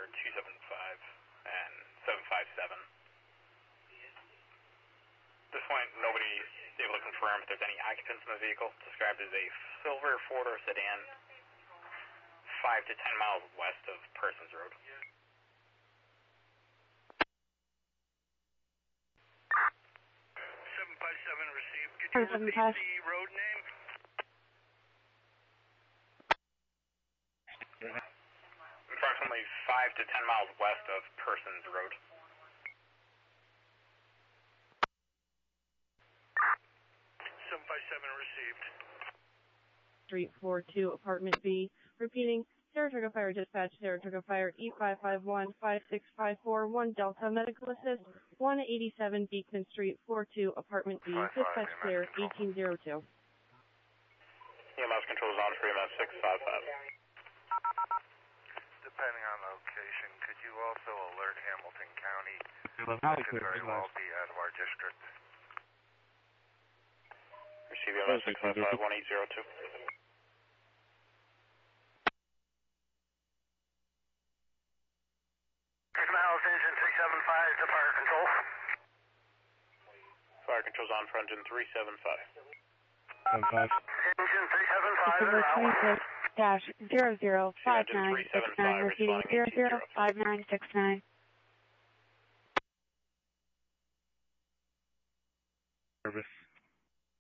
are 275 and 757. At this point, nobody is able to confirm if there's any occupants in the vehicle. Described as a silver four-door sedan, 5 to 10 miles west of Parsons Road. 757 received. Could you repeat the road name? Approximately 5 to 10 miles west of Parsons Road. 757 received. Street 42, Apartment B. Repeating, Saratoga Fire Dispatch, Saratoga Fire E551-5654-1 Delta Medical Assist, 187 Beekman Street, 42, Apartment B. Dispatch clear, 1802. EMS control zone for EMS 655. Depending on location, could you also alert Hamilton County? That could very well be out of our district. Receive EMS 655 1802. House engine 375 to fire control. Fire control's on for engine 375. Engine 375 dash 005969 receiving 005969.